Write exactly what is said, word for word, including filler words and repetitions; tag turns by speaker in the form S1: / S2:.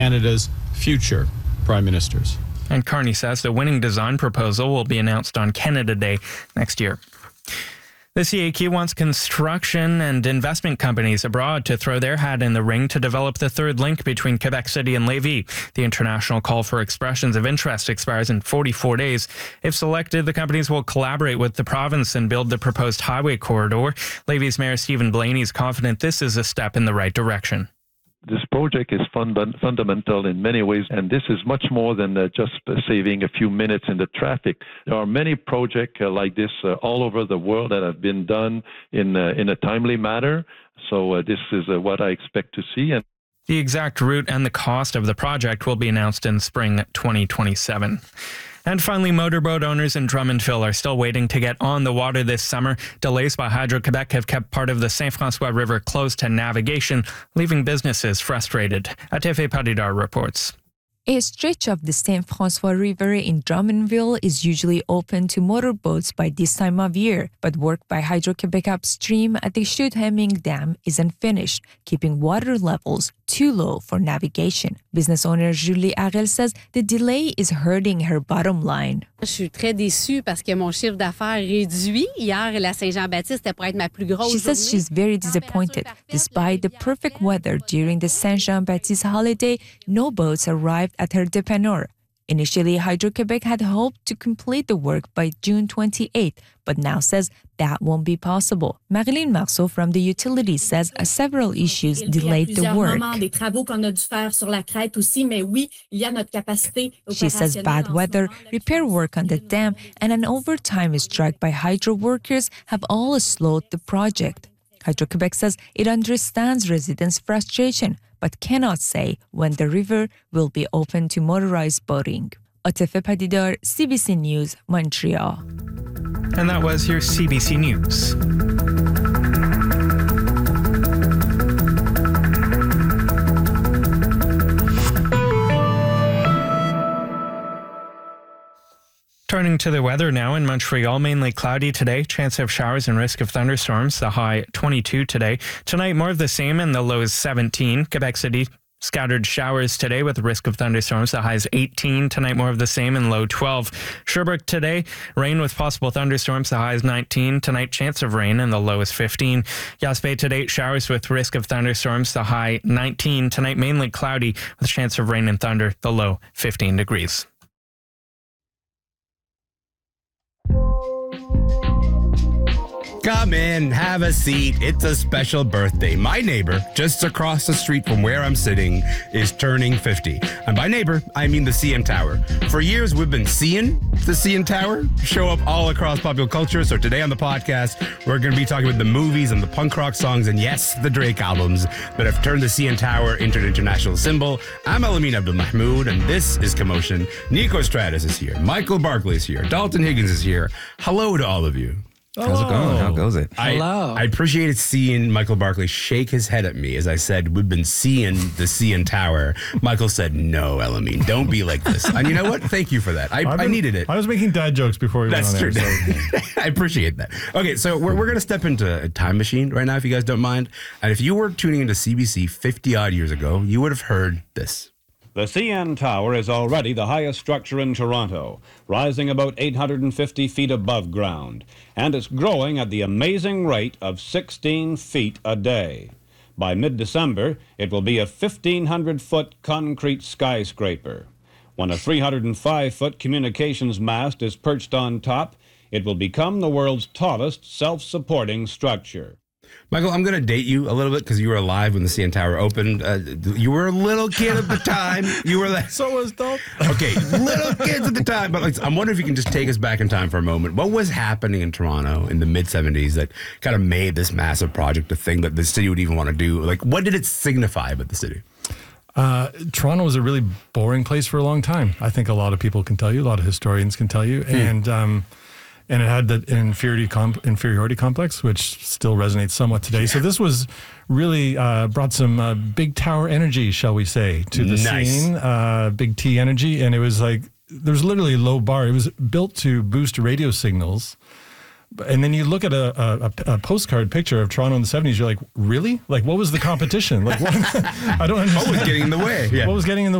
S1: Canada's future prime ministers.
S2: And Carney says the winning design proposal will be announced on Canada Day next year. The C A Q wants construction and investment companies abroad to throw their hat in the ring to develop the third link between Quebec City and Lévis. The international call for expressions of interest expires in forty-four days. If selected, the companies will collaborate with the province and build the proposed highway corridor. Lévis Mayor Stephen Blaney is confident this is a step in the right direction.
S3: This project is fund- fundamental in many ways, and this is much more than uh, just uh, saving a few minutes in the traffic. There are many projects uh, like this uh, all over the world that have been done in uh, in a timely manner. So uh, this is uh, what I expect to see. And
S2: the exact route and the cost of the project will be announced in spring twenty twenty-seven. And finally, motorboat owners in Drummondville are still waiting to get on the water this summer. Delays by Hydro-Quebec have kept part of the Saint-François River closed to navigation, leaving businesses frustrated. Atefe Padidar reports.
S4: A stretch of the Saint-François River in Drummondville is usually open to motorboats by this time of year, but work by Hydro-Quebec upstream at the Chute-Hemming Dam isn't finished, keeping water levels too low for navigation. Business owner Julie Harel says the delay is hurting her bottom line.
S5: Je suis très déçue parce que mon chiffre d'affaires réduit. Hier, la Saint-Jean-Baptiste était pour être ma plus grosse
S4: She says she's very disappointed. Despite the perfect weather during the Saint-Jean-Baptiste holiday, no boats arrived at her dépanneur. Initially, Hydro-Quebec had hoped to complete the work by June twenty-eighth, but now says that won't be possible. Marilyn Marceau from the utility says uh, several issues delayed the work. She says bad weather, repair work on the dam, and an overtime strike by hydro workers have all slowed the project. Hydro-Quebec says it understands residents' frustration, but cannot say when the river will be open to motorized boating. Atefe Padidar, C B C News, Montreal.
S2: And that was your C B C News. Turning to the weather now in Montreal, mainly cloudy today. Chance of showers and risk of thunderstorms. The high twenty-two today. Tonight, more of the same and the low is seventeen. Quebec City, scattered showers today with risk of thunderstorms. The high is eighteen. Tonight, more of the same and low twelve. Sherbrooke today, rain with possible thunderstorms. The high is nineteen. Tonight, chance of rain and the low is fifteen. Gaspé today, showers with risk of thunderstorms. The high nineteen. Tonight, mainly cloudy with chance of rain and thunder. The low fifteen degrees.
S6: Come in, have a seat. It's a special birthday. My neighbor, just across the street from where I'm sitting, is turning fifty. And by neighbor, I mean the C N Tower. For years, we've been seeing the C N Tower show up all across popular culture. So today on the podcast, we're going to be talking about the movies and the punk rock songs and, yes, the Drake albums that have turned the C N Tower into an international symbol. I'm Elamin Abdelmahmoud, and this is Commotion. Nico Stratus is here. Michael Barkley is here. Dalton Higgins is here. Hello to all of you.
S7: How's it going? How goes it?
S6: I,
S2: Hello.
S6: I appreciated seeing Michael Barkley shake his head at me as I said, we've been seeing the C N Tower. Michael said, no, Elamin, don't be like this. And you know what? Thank you for that. I,
S8: been,
S6: I needed it.
S8: I was making dad jokes before we
S6: That's
S8: went on
S6: true.
S8: there. So.
S6: I appreciate that. Okay, so we're, we're going to step into a time machine right now, if you guys don't mind. And if you were tuning into C B C fifty-odd years ago, you would have heard this.
S9: The C N Tower is already the highest structure in Toronto, rising about eight hundred fifty feet above ground, and it's growing at the amazing rate of sixteen feet a day. By mid-December, it will be a fifteen hundred foot concrete skyscraper. When a three hundred five foot communications mast is perched on top, it will become the world's tallest self-supporting structure.
S6: Michael, I'm going to date you a little bit because you were alive when the C N Tower opened. Uh, you were a little kid at the time. You were like,
S8: so was Dalton.
S6: Okay, little kids at the time. But like, I'm wondering if you can just take us back in time for a moment. What was happening in Toronto in the mid seventies that kind of made this massive project a thing that the city would even want to do? Like, what did it signify about the city?
S8: Uh, Toronto was a really boring place for a long time. I think a lot of people can tell you, a lot of historians can tell you. Hmm. And um, and it had the inferiority, comp- inferiority complex, which still resonates somewhat today. So this was really uh, brought some uh, big tower energy, shall we say, to the
S6: nice.
S8: scene, uh, big T energy. And it was like, there's literally a low bar. It was built to boost radio signals And then you look at a, a, a postcard picture of Toronto in the seventies, you're like, really? Like, what was the competition? Like, what, I don't understand.
S6: What was getting in the way? Yeah.
S8: What was getting in the